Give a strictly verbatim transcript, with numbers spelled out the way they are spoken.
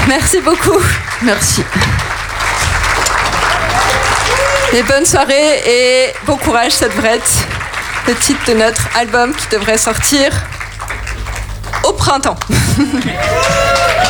Merci beaucoup. Merci. Et bonne soirée et bon courage, ça devrait être le titre de notre album qui devrait sortir au printemps.